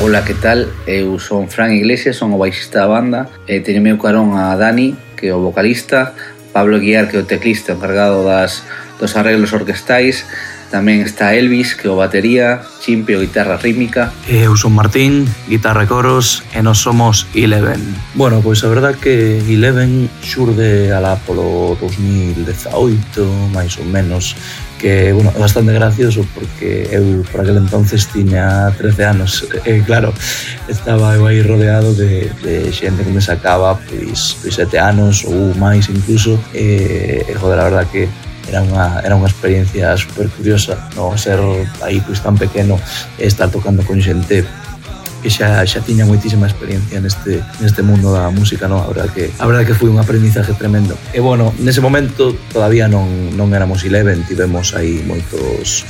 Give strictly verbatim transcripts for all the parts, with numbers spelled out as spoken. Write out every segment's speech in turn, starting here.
Ola, que tal? Eu son Fran Iglesias, son o baixista da banda e teño meu carón a Dani, que é o vocalista, Pablo Guiar, que é o teclista encargado das, dos arreglos orquestais. Tamén está Elvis, que é o batería, Chimpe, o guitarra rítmica. Eu son Martín, guitarra e coros, e nos somos Eleven. Bueno, pois a verdad que Eleven xurde alá polo dos mil dezaoito, máis ou menos, que, bueno, é bastante gracioso porque eu por aquel entonces tiña trece anos e, claro, estaba eu aí rodeado de, de xente que me sacaba pois, pois sete anos ou máis incluso e, e joder, a verdad que era unha, era unha experiencia super curiosa, no ser aí pois tan pequeno e estar tocando con xente que xa, xa tiña moitísima experiencia neste, neste mundo da música, no? A verdade que, a verdade que foi un aprendizaje tremendo. E, bueno, nese momento todavía non, non éramos Eleven, tivemos aí moitos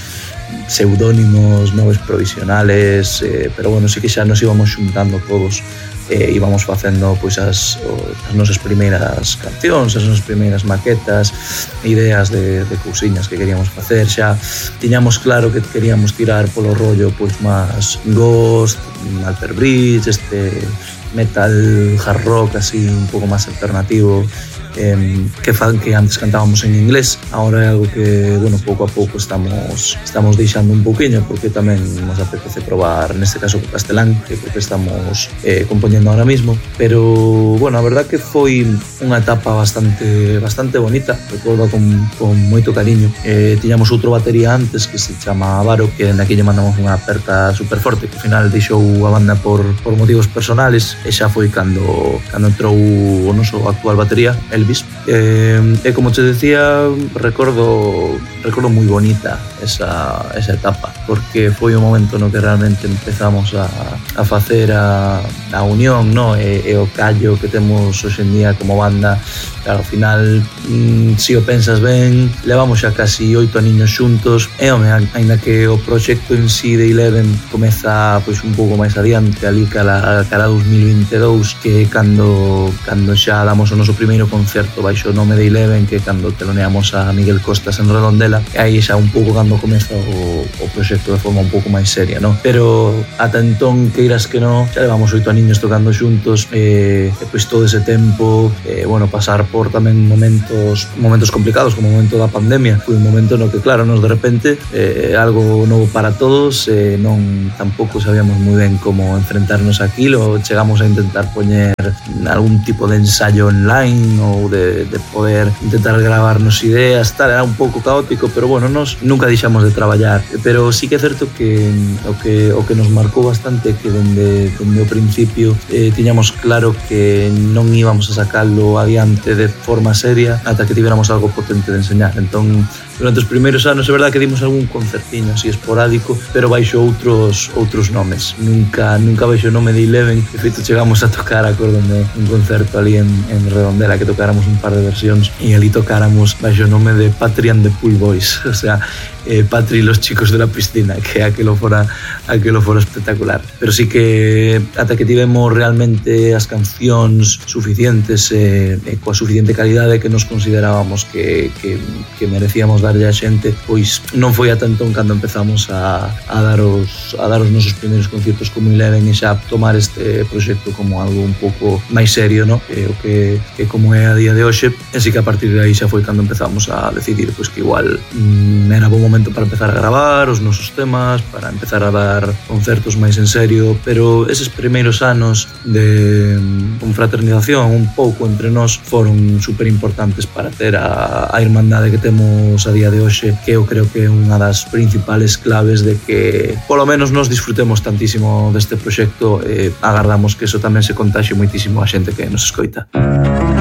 pseudónimos, nomes provisionales, eh, pero, bueno, sí que xa nos íbamos xuntando todos e íbamos facendo pois as, as nosas primeiras cancións, as nosas primeiras maquetas, ideas de, de cousiñas que queríamos facer. Xa tiñamos claro que queríamos tirar polo rollo pois máis Ghost, Alter Bridge, este metal hard rock así un pouco máis alternativo, eh, que fan que antes cantábamos en inglés. Ahora é algo que, bueno, pouco a pouco estamos estamos deixando un pouquiño porque tamén nos apetece probar, neste caso o castelán, que é o que estamos eh, compoñendo ahora mismo. Pero, bueno, a verdad que foi unha etapa bastante bastante bonita, recordo con, con moito cariño. Eh, tiñamos outro batería antes que se chama Varo, que en aquí lle mandamos unha aperta super forte, que ao final deixou a banda por, por motivos personales, e xa foi cando, cando entrou o noso actual batería, Elvis. Eh, e como te decía, recordo recordo moi bonita esa, esa etapa, porque foi o momento no que realmente empezamos a, a facer a, a unión, no? E, e o callo que temos hoxe en día como banda. Claro, ao final, mmm, si o pensas ben, levamos xa casi oito aniños xuntos e, home, ainda que o proxecto en sí de Eleven comeza pois un pouco máis adiante, ali cara, cara dos mil veintidous, que cando, cando xa damos o noso primeiro concerto baixo o nome de Eleven, que cando teloneamos a Miguel Costas en Redondela, e aí xa un pouco cando comeza o, o proxecto de forma un pouco máis seria, no? Pero ata entón, queiras que no, xa levamos oito aniños tocando xuntos e, e pois todo ese tempo, e, bueno, pasar por tamén momentos momentos complicados, como o momento da pandemia. Foi un momento no que, claro, nos de repente eh, algo novo para todos, eh, non tampouco sabíamos moi ben como enfrentarnos a aquilo. Chegamos a intentar poñer algún tipo de ensayo online ou de, de poder intentar gravarnos ideas, tal, era un pouco caótico, pero, bueno, nos nunca deixamos de traballar. Pero sí que é certo que o que, o que nos marcou bastante que dende, dende o principio eh, tiñamos claro que non íbamos a sacarlo adiante de forma seria ata que tiveramos algo potente de enseñar. Entón, durante os primeiros anos é verdade que dimos algún concertiño así esporádico, pero baixo outros outros nomes, nunca nunca baixo o nome de Eleven. De feito, chegamos a tocar, acórdome, un concerto ali en, en Redondela, que tocáramos un par de versións e ali tocáramos baixo o nome de Patri and the Pool Boys, o sea, eh, Patri y los chicos de la piscina, que aquelo fora aquelo fora espectacular. Pero sí que ata que tivemos realmente as cancións suficientes e eh, coa suficiente calidade que nos considerábamos que, que, que merecíamos darlle a xente, pois non foi ata entón cando empezamos a, a, dar os, a dar os nosos primeiros concertos como Eleven e xa tomar este proxecto como algo un pouco máis serio, no? Que, o que, que como é a día de hoxe. E así que a partir de aí xa foi cando empezamos a decidir pois que igual mmm, era bom momento para empezar a gravar os nosos temas, para empezar a dar concertos máis en serio. Pero eses primeiros anos de confraternización un pouco entre nós foron super importantes para ter a, a irmandade que temos a día de hoxe, que eu creo que é unha das principales claves de que polo menos nos disfrutemos tantísimo deste proxecto e agardamos que eso tamén se contaxe moitísimo a xente que nos escoita.